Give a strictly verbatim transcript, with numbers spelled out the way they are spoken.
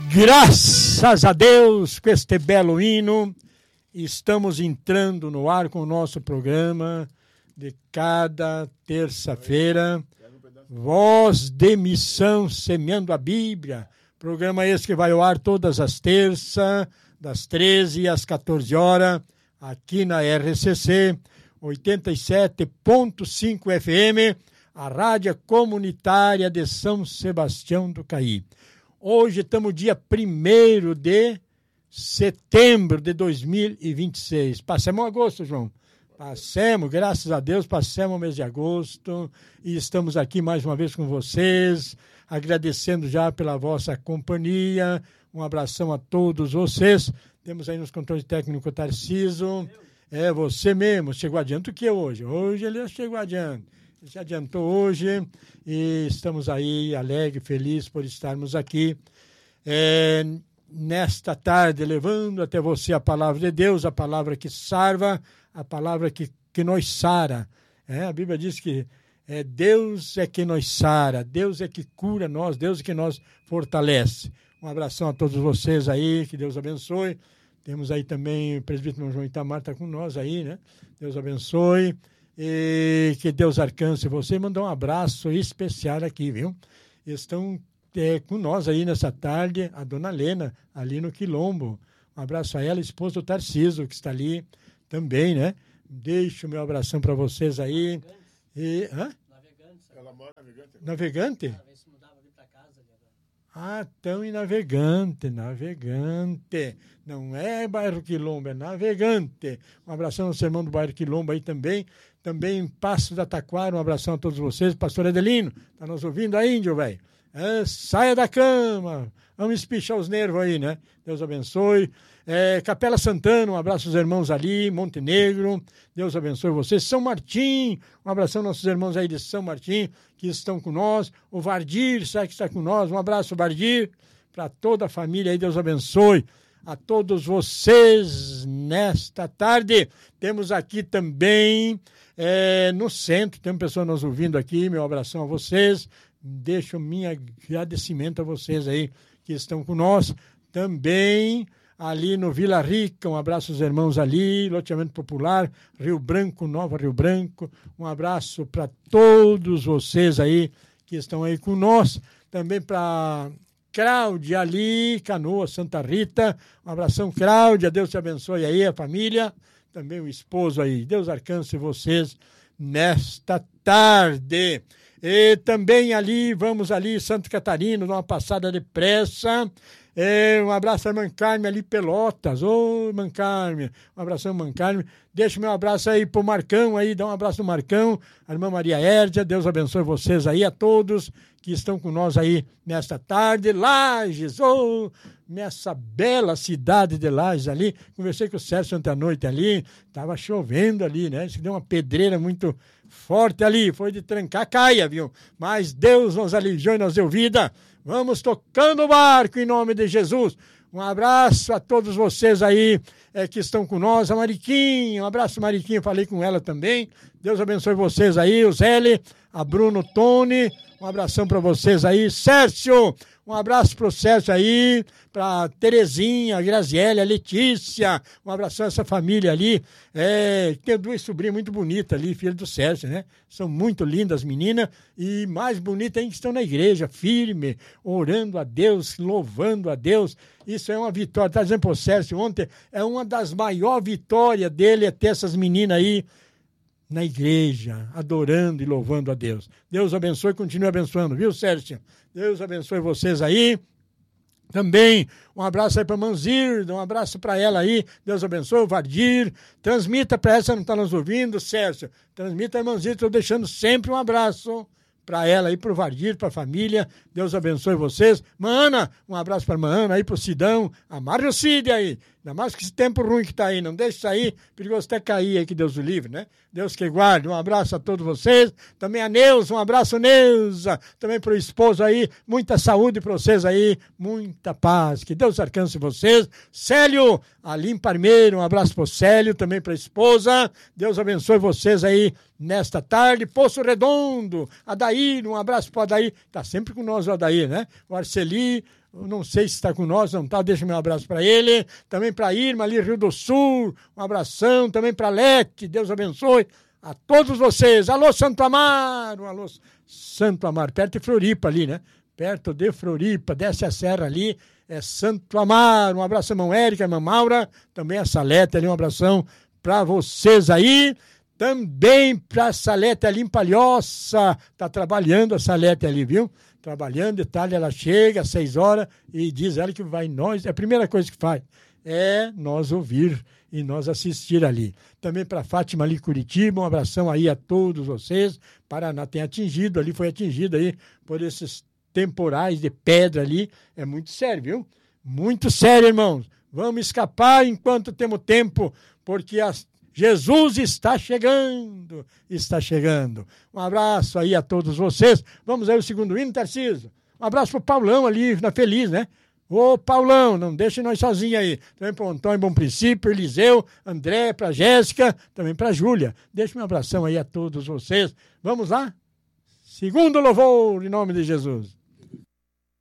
Graças a Deus, com este belo hino, estamos entrando no ar com o nosso programa de cada terça-feira, Voz de Missão Semeando a Bíblia. Programa esse que vai ao ar todas as terças, das treze às quatorze horas, aqui na R C C oitenta e sete ponto cinco F M, a Rádio Comunitária de São Sebastião do Caí. Hoje estamos dia primeiro de setembro de dois mil e vinte e seis. Passamos agosto, João. Passemos, graças a Deus, passemos o mês de agosto e estamos aqui mais uma vez com vocês, agradecendo já pela vossa companhia. Um abração a todos vocês. Temos aí nos controles técnicos o Tarciso. É, você mesmo. Chegou adiante o que hoje? Hoje ele chegou adiante. Ele se adiantou hoje e estamos aí alegres, felizes por estarmos aqui é, nesta tarde, levando até você a palavra de Deus, a palavra que salva, a palavra que, que nos sara. É, a Bíblia diz que é, Deus é que nos sara, Deus é que cura nós, Deus é que nos fortalece. Um abração a todos vocês aí, que Deus abençoe. Temos aí também o presbítero João Itamar, está com nós aí, né? Deus abençoe. E que Deus alcance você. Mandar um abraço especial aqui, viu? Estão é, com nós aí nessa tarde, a dona Lena, ali no Quilombo. Um abraço a ela, esposa do Tarciso, que está ali também, né? Deixo o meu abração para vocês aí. E, hã? Navegante. Ela mora navegante. Navegante? Ela se mudava ali para casa. Ah, tão em Navegante, Navegante. Não é bairro Quilombo, é Navegante. Um abração ao sermão do bairro Quilombo aí também. Também em Passo da Taquara, um abração a todos vocês. Pastor Adelino, tá nos ouvindo aí, índio, velho? É, saia da cama, vamos espichar os nervos aí, né? Deus abençoe. É, Capela Santana, um abraço aos irmãos ali, Montenegro, Deus abençoe vocês. São Martim, um abração aos nossos irmãos aí de São Martim, que estão com nós. O Vardir, sabe que está com nós, um abraço, Vardir, para toda a família aí, Deus abençoe. A todos vocês, nesta tarde, temos aqui também, é, no centro, tem pessoas nos ouvindo aqui, meu abração a vocês, deixo o meu agradecimento a vocês aí que estão com nós, também ali no Vila Rica, um abraço aos irmãos ali, loteamento popular, Rio Branco, Nova Rio Branco, um abraço para todos vocês aí que estão aí com nós, também para Cláudia ali, Canoa, Santa Rita, um abração, Cláudia, Deus te abençoe aí, a família, também o esposo aí, Deus alcance vocês nesta tarde. E também ali, vamos ali, Santa Catarina, dar uma passada depressa. É, um abraço à irmã Carme ali, Pelotas. Ô, irmã Carme, um abração, irmã Carme. Deixa o meu abraço aí pro Marcão aí, dá um abraço no Marcão, a irmã Maria Hérdia, Deus abençoe vocês aí, a todos que estão com nós aí nesta tarde. Lages, ô, nessa bela cidade de Lages ali, conversei com o Sérgio ontem à noite ali, tava chovendo ali, né, isso deu uma pedreira muito forte ali, foi de trancar caia, viu, mas Deus nos aliviou e nos deu vida. Vamos tocando o barco em nome de Jesus. Um abraço a todos vocês aí é, que estão com nós. A Mariquinha, um abraço, Mariquinha, falei com ela também. Deus abençoe vocês aí. O Zé, a Bruno, Tony, um abração para vocês aí. Sérgio, um abraço para o Sérgio aí, para Terezinha, a Graziele, a Letícia, um abração a essa família ali. É, tem duas sobrinhas muito bonitas ali, filhas do Sérgio, né? São muito lindas meninas e mais bonitas ainda que estão na igreja, firme, orando a Deus, louvando a Deus. Isso é uma vitória. Tá dizendo para o Sérgio ontem, é uma das maiores vitórias dele é ter essas meninas aí na igreja, adorando e louvando a Deus. Deus abençoe e continue abençoando, viu, Sérgio? Deus abençoe vocês aí. Também um abraço aí para a Manzirda, um abraço para ela aí, Deus abençoe, o Vardir. Transmita para essa, não está nos ouvindo, Sérgio. Transmita a Manzirda, estou deixando sempre um abraço para ela aí, para o Vardir, para a família. Deus abençoe vocês. Mana, um abraço para a Mana aí, para o Sidão. Amarre o Cid aí. Ainda mais que esse tempo ruim que está aí. Não deixe sair, perigoso até cair aí, que Deus o livre, né? Deus que guarde. Um abraço a todos vocês. Também a Neuza, um abraço, Neuza. Também para o esposo aí. Muita saúde para vocês aí. Muita paz. Que Deus alcance vocês. Célio, Alim Parmeiro, um abraço para o Célio. Também para a esposa. Deus abençoe vocês aí nesta tarde. Poço Redondo, Adair, um abraço para o Adair. Está sempre com nós o Adair, né? O Arceli, Eu não sei se está com nós, não está, deixa meu abraço para ele, também para Irma, ali Rio do Sul, um abração, também para Lete, Deus abençoe a todos vocês. Alô, Santo Amaro, alô, Santo Amaro, perto de Floripa ali, né? Perto de Floripa, desce a serra ali, é Santo Amaro, um abraço, irmão Érica, irmã Maura, também a Salete ali, um abração para vocês aí. Também para a Salete ali em Palhoça, está trabalhando a Salete ali, viu? Trabalhando, de tarde ela chega às seis horas e diz ela que vai nós, é a primeira coisa que faz, é nós ouvir e nós assistir ali. Também para Fátima ali Curitiba, um abração aí a todos vocês. Paraná tem atingido ali, foi atingido aí por esses temporais de pedra ali, é muito sério, viu? Muito sério, irmãos. Vamos escapar enquanto temos tempo, porque as Jesus está chegando, está chegando. Um abraço aí a todos vocês. Vamos aí o segundo hino, Tarcísio. Um abraço pro Paulão ali, na Feliz, né? Ô, Paulão, não deixe nós sozinhos aí. Também pro Antônio Bom Princípio, Eliseu, André, pra Jéssica, também pra Júlia. Deixa um abração aí a todos vocês. Vamos lá? Segundo louvor, em nome de Jesus.